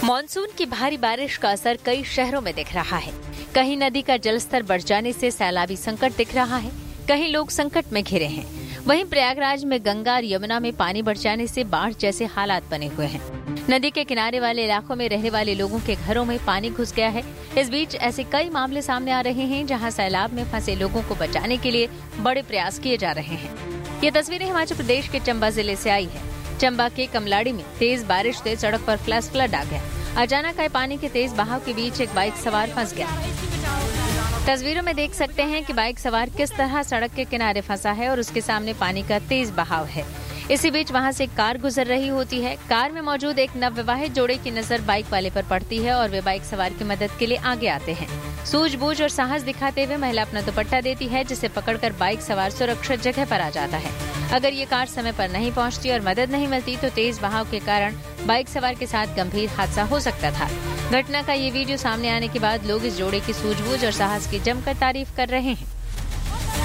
Monsoon की भारी बारिश का असर कई शहरों में दिख रहा है। कहीं नदी का जलस्तर बढ़ जाने से सैलाबी संकट दिख रहा है, कहीं लोग संकट में घिरे हैं। वहीं प्रयागराज में गंगा और यमुना में पानी बढ़ जाने से बाढ़ जैसे हालात बने हुए हैं। नदी के किनारे वाले इलाकों में रहने वाले लोगों के घरों में पानी घुस गया है। इस बीच ऐसे कई मामले सामने आ रहे हैं जहां सैलाब में फंसे लोगों को बचाने के लिए बड़े प्रयास किए जा रहे हैं। ये तस्वीरें हिमाचल प्रदेश के चंबा जिले से आई है। चंबा के कमलाड़ी में तेज बारिश से सड़क पर फ्लैश फ्लड आ गया। अचानक आए पानी के तेज बहाव के बीच एक बाइक सवार फंस गया। तस्वीरों में देख सकते हैं कि बाइक सवार किस तरह सड़क के किनारे फंसा है और उसके सामने पानी का तेज बहाव है। इसी बीच वहां से कार गुजर रही होती है। कार में मौजूद एक नवविवाहित जोड़े की नजर बाइक वाले पर पड़ती है और वे बाइक सवार की मदद के लिए आगे आते हैं। सूझबूझ और साहस दिखाते हुए महिला अपना दुपट्टा देती है, जिसे पकड़कर बाइक सवार सुरक्षित जगह पर आ जाता है। अगर ये कार समय पर नहीं पहुंचती और मदद नहीं मिलती तो तेज बहाव के कारण बाइक सवार के साथ गंभीर हादसा हो सकता था। घटना का ये वीडियो सामने आने के बाद लोग इस जोड़े की सूझबूझ और साहस की जमकर तारीफ कर रहे हैं।